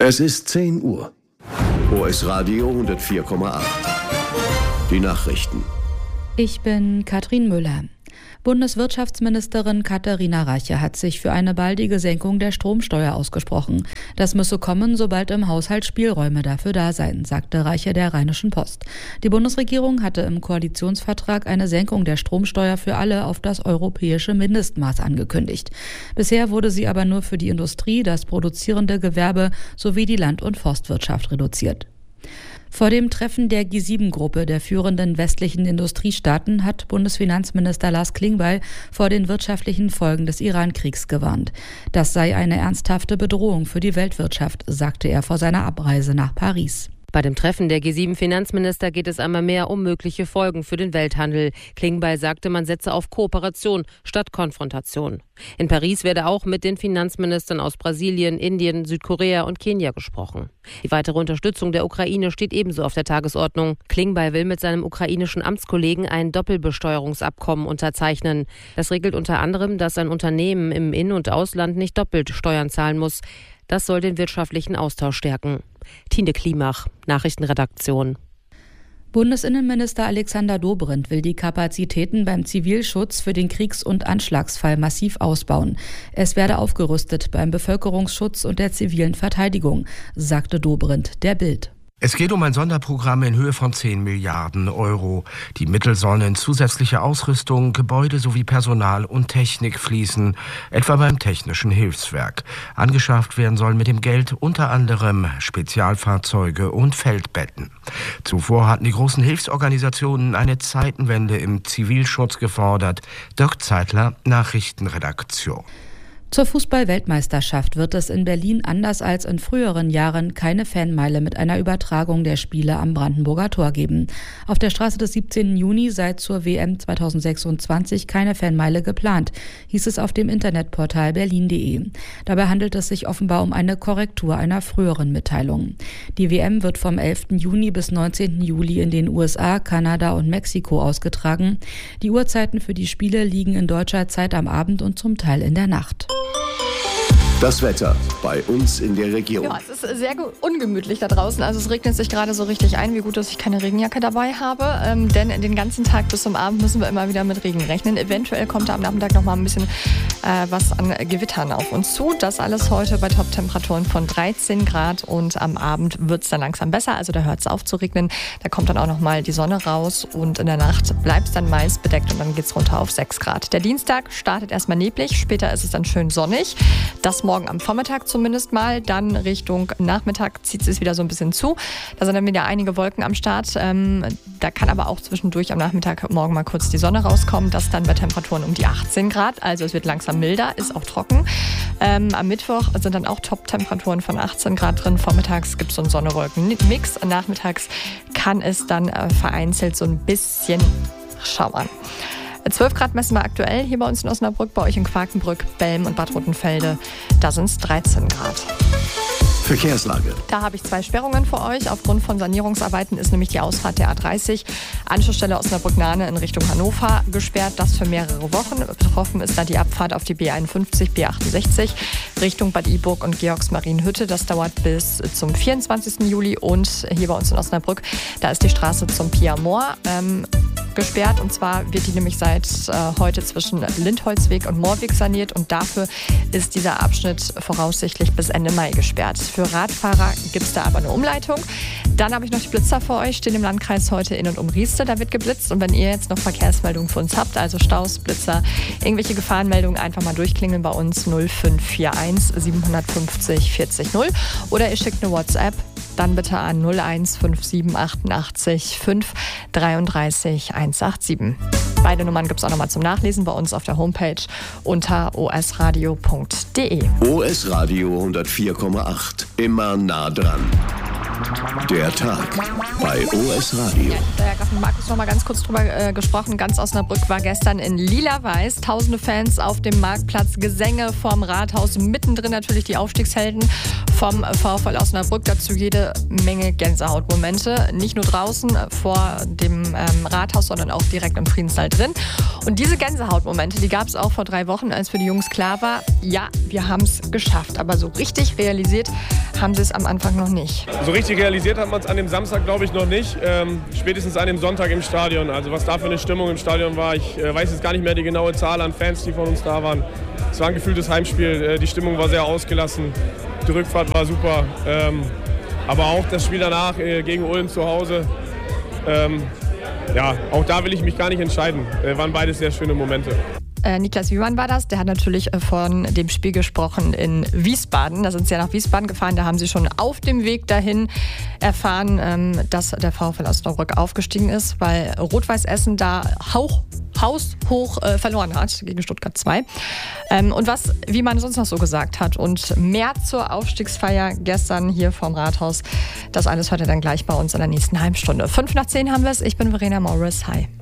Es ist 10 Uhr. OS Radio 104,8. Die Nachrichten. Ich bin Katrin Müller. Bundeswirtschaftsministerin Katharina Reiche hat sich für eine baldige Senkung der Stromsteuer ausgesprochen. Das müsse kommen, sobald im Haushalt Spielräume dafür da seien, sagte Reiche der Rheinischen Post. Die Bundesregierung hatte im Koalitionsvertrag eine Senkung der Stromsteuer für alle auf das europäische Mindestmaß angekündigt. Bisher wurde sie aber nur für die Industrie, das produzierende Gewerbe sowie die Land- und Forstwirtschaft reduziert. Vor dem Treffen der G7-Gruppe der führenden westlichen Industriestaaten hat Bundesfinanzminister Lars Klingbeil vor den wirtschaftlichen Folgen des Iran-Kriegs gewarnt. Das sei eine ernsthafte Bedrohung für die Weltwirtschaft, sagte er vor seiner Abreise nach Paris. Bei dem Treffen der G7-Finanzminister geht es einmal mehr um mögliche Folgen für den Welthandel. Klingbeil sagte, man setze auf Kooperation statt Konfrontation. In Paris werde auch mit den Finanzministern aus Brasilien, Indien, Südkorea und Kenia gesprochen. Die weitere Unterstützung der Ukraine steht ebenso auf der Tagesordnung. Klingbeil will mit seinem ukrainischen Amtskollegen ein Doppelbesteuerungsabkommen unterzeichnen. Das regelt unter anderem, dass ein Unternehmen im In- und Ausland nicht doppelt Steuern zahlen muss. Das soll den wirtschaftlichen Austausch stärken. Tine Klimach, Nachrichtenredaktion. Bundesinnenminister Alexander Dobrindt will die Kapazitäten beim Zivilschutz für den Kriegs- und Anschlagsfall massiv ausbauen. Es werde aufgerüstet beim Bevölkerungsschutz und der zivilen Verteidigung, sagte Dobrindt der Bild. Es geht um ein Sonderprogramm in Höhe von 10 Milliarden Euro. Die Mittel sollen in zusätzliche Ausrüstung, Gebäude sowie Personal und Technik fließen, etwa beim Technischen Hilfswerk. Angeschafft werden sollen mit dem Geld unter anderem Spezialfahrzeuge und Feldbetten. Zuvor hatten die großen Hilfsorganisationen eine Zeitenwende im Zivilschutz gefordert. Dirk Zeitler, Nachrichtenredaktion. Zur Fußball-Weltmeisterschaft wird es in Berlin anders als in früheren Jahren keine Fanmeile mit einer Übertragung der Spiele am Brandenburger Tor geben. Auf der Straße des 17. Juni sei zur WM 2026 keine Fanmeile geplant, hieß es auf dem Internetportal berlin.de. Dabei handelt es sich offenbar um eine Korrektur einer früheren Mitteilung. Die WM wird vom 11. Juni bis 19. Juli in den USA, Kanada und Mexiko ausgetragen. Die Uhrzeiten für die Spiele liegen in deutscher Zeit am Abend und zum Teil in der Nacht. Das Wetter bei uns in der Region. Ja, es ist sehr ungemütlich da draußen. Also es regnet sich gerade so richtig ein. Wie gut, dass ich keine Regenjacke dabei habe. Denn den ganzen Tag bis zum Abend müssen wir immer wieder mit Regen rechnen. Eventuell kommt da am Nachmittag noch mal ein bisschen was an Gewittern auf uns zu. Das alles heute bei Top-Temperaturen von 13 Grad. Und am Abend wird es dann langsam besser. Also da hört es auf zu regnen. Da kommt dann auch noch mal die Sonne raus. Und in der Nacht bleibt es dann meist bedeckt. Und dann geht es runter auf 6 Grad. Der Dienstag startet erstmal neblig. Später ist es dann schön sonnig. Das morgen am Vormittag zumindest mal. Dann Richtung Nachmittag zieht es wieder so ein bisschen zu. Da sind dann wieder einige Wolken am Start. Da kann aber auch zwischendurch am Nachmittag morgen mal kurz die Sonne rauskommen. Das dann bei Temperaturen um die 18 Grad. Also es wird langsam milder, ist auch trocken. Am Mittwoch sind dann auch Top-Temperaturen von 18 Grad drin. Vormittags gibt es so einen Sonne-Wolken-Mix. Nachmittags kann es dann vereinzelt so ein bisschen schauern. 12 Grad messen wir aktuell hier bei uns in Osnabrück, bei euch in Quakenbrück, Belm und Bad Rotenfelde. Da sind es 13 Grad. Verkehrslage. Da habe ich 2 Sperrungen für euch. Aufgrund von Sanierungsarbeiten ist nämlich die Ausfahrt der A30 Anschlussstelle Osnabrück-Nahne in Richtung Hannover gesperrt. Das für mehrere Wochen. Betroffen ist da die Abfahrt auf die B51, B68 Richtung Bad Iburg und Georgsmarienhütte. Das dauert bis zum 24. Juli. Und hier bei uns in Osnabrück, da ist die Straße zum Pia Moor gesperrt. Und zwar wird die nämlich seit heute zwischen Lindholzweg und Moorweg saniert. Und dafür ist dieser Abschnitt voraussichtlich bis Ende Mai gesperrt. Für Radfahrer gibt es da aber eine Umleitung. Dann habe ich noch die Blitzer für euch, stehen im Landkreis heute in und um Rieste. Da wird geblitzt. Und wenn ihr jetzt noch Verkehrsmeldungen für uns habt, also Staus, Blitzer, irgendwelche Gefahrenmeldungen, einfach mal durchklingeln bei uns 0541 750 40 0. Oder ihr schickt eine WhatsApp. Dann bitte an 015788 5 33 187. Beide Nummern gibt es auch nochmal zum Nachlesen bei uns auf der Homepage unter osradio.de. OS Radio 104,8. Immer nah dran. Der Tag bei OS Radio. Da hat Markus noch mal ganz kurz drüber gesprochen. Ganz Osnabrück war gestern in Lila-Weiß. Tausende Fans auf dem Marktplatz, Gesänge vorm Rathaus. Mittendrin natürlich die Aufstiegshelden vom VfL Osnabrück. Dazu jede Menge Gänsehautmomente. Nicht nur draußen vor dem Rathaus, sondern auch direkt im Friedenssaal drin. Und diese Gänsehautmomente, die gab es auch vor 3 Wochen, als für die Jungs klar war, ja, wir haben es geschafft. Aber so richtig realisiert haben sie es am Anfang noch nicht. So richtig realisiert hat man es an dem Samstag, glaube ich, noch nicht. Spätestens an dem Sonntag im Stadion. Also was da für eine Stimmung im Stadion war, ich weiß jetzt gar nicht mehr die genaue Zahl an Fans, die von uns da waren. Es war ein gefühltes Heimspiel. Die Stimmung war sehr ausgelassen. Die Rückfahrt war super. Aber auch das Spiel danach gegen Ulm zu Hause. Ja, auch da will ich mich gar nicht entscheiden. Waren beides sehr schöne Momente. Niklas Wiemann war das. Der hat natürlich von dem Spiel gesprochen in Wiesbaden. Da sind sie ja nach Wiesbaden gefahren. Da haben sie schon auf dem Weg dahin erfahren, dass der VfL Osnabrück aufgestiegen ist, weil Rot-Weiß Essen da haushoch verloren hat gegen Stuttgart 2. Und was Wiemann sonst noch so gesagt hat und mehr zur Aufstiegsfeier gestern hier vom Rathaus, das alles hört ihr dann gleich bei uns in der nächsten halben Stunde. 5 nach 10 haben wir es. Ich bin Verena Morris. Hi.